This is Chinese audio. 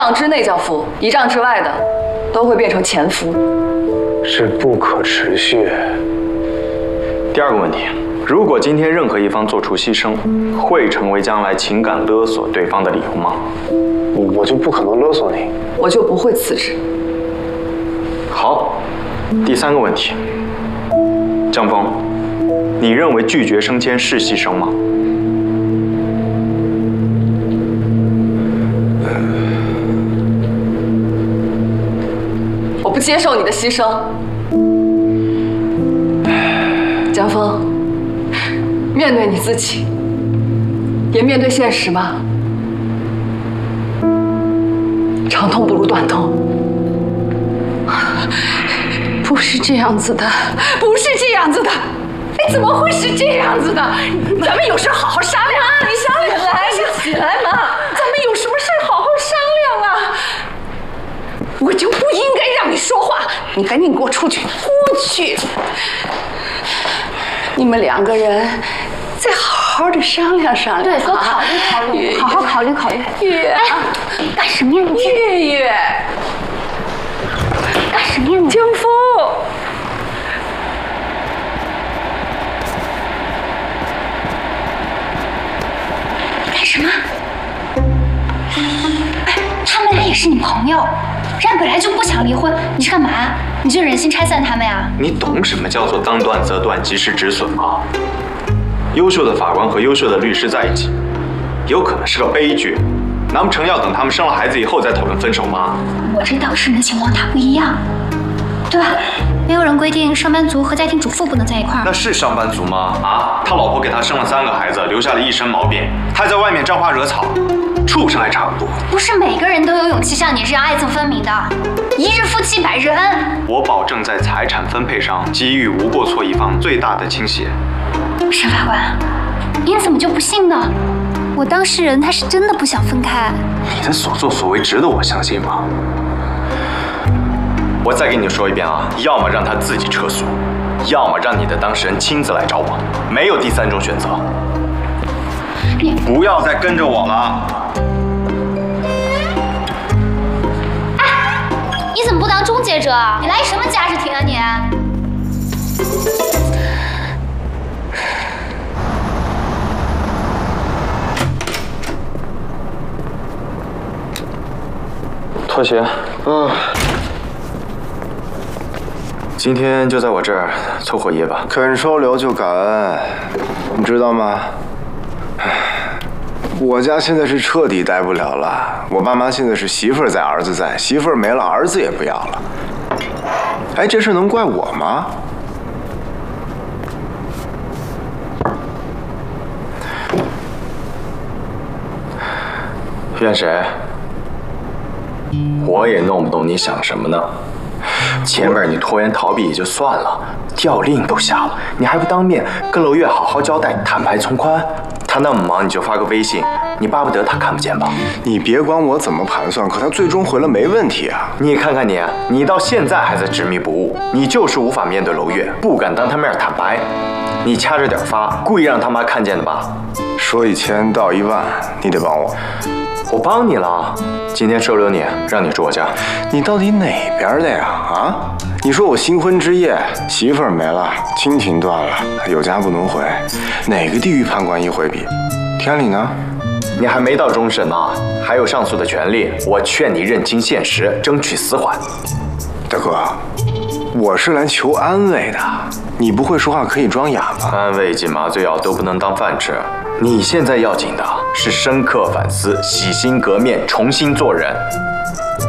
丈之内叫夫，1丈之外的都会变成前夫， 是不可持续。 第二个问题，如果今天任何一方做出牺牲，会成为将来情感勒索对方的理由吗？ 我就不可能勒索你， 我就不会辞职。 好，第3个问题，江峰，你认为拒绝升迁是牺牲吗？ 我不接受你的牺牲，江峰，面对你自己，也面对现实吧。长痛不如短痛。 不是这样子的，不是这样子的，哎，怎么会是这样子的？咱们有事好好商量啊！你商量来，你起来嘛！咱们有什么事好好商量啊！我就不应该让你说话，你赶紧给我出去！出去！你们2个人再好好的商量商量， 对，多考虑考虑，好好考虑考虑。 月， 哎，干什么呀你？ 月， 干什么呀你？ 江峰。 干什么？哎，他们俩也是你朋友，人家本来就不想离婚，你是干嘛？你就忍心拆散他们呀？ 你懂什么叫做当断则断，及时止损吗？优秀的法官和优秀的律师在一起，有可能是个悲剧。难不成要等他们生了孩子以后再讨论分手吗？ 我知道是你的情况，他不一样，对吧？没有人规定上班族和家庭主妇不能在一块儿。 那是上班族吗？啊，他老婆给他生了3个孩子，留下了一身毛病，他还在外面沾花惹草，畜生还差不多。 不是每个人都有勇气像你这样爱憎分明的，一日夫妻百日恩。 我保证在财产分配上给予无过错一方最大的倾斜。 沈法官，您怎么就不信呢？我当事人他是真的不想分开。 你的所作所为值得我相信吗？我再跟你说一遍啊，要么让他自己撤诉，要么让你的当事人亲自来找我，没有第3种选择。 你不要再跟着我了。 哎，你怎么不当终结者啊？你来什么架势挺啊你？ 拖鞋。今天就在我这儿凑合爷吧。 肯收留就感恩，你知道吗？我家现在是彻底待不了了。我爸妈现在是媳妇儿在，儿子在，媳妇儿没了，儿子也不要了。哎，这事能怪我吗？ 怨谁？我也弄不懂你想什么呢。前面你拖延逃避也就算了，调令都下了，你还不当面跟娄月好好交代，坦白从宽？他那么忙，你就发个微信，你巴不得他看不见吧？ 你别管我怎么盘算，可他最终回了没问题啊！ 你看看你，你到现在还在执迷不悟，你就是无法面对娄月，不敢当他面坦白，你掐着点发，故意让他妈看见的吧？ 说1000到1万，你得帮我。 我帮你了，今天收留你，让你住我家。 你到底哪边的呀？啊？你说我新婚之夜，媳妇儿没了，亲情断了，有家不能回，哪个地狱判官一回比？天理呢？ 你还没到终审呢，还有上诉的权利。我劝你认清现实，争取死缓。 大哥，我是来求安慰的，你不会说话可以装哑巴。 安慰剂、麻醉药都不能当饭吃。你现在要紧的是深刻反思，洗心革面，重新做人。